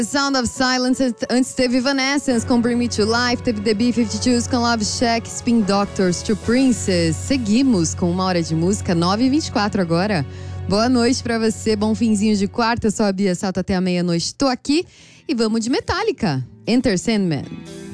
Sound of Silence, antes teve Evanescence com Bring Me to Life, teve The B-52s com Love Shack, Spin Doctors, True Princess. Seguimos com 1 hora de música, 9h24 agora. Boa noite pra você, bom finzinho de quarta. Eu sou a Bia Salto até a meia-noite, tô aqui e vamos de Metallica, Enter Sandman.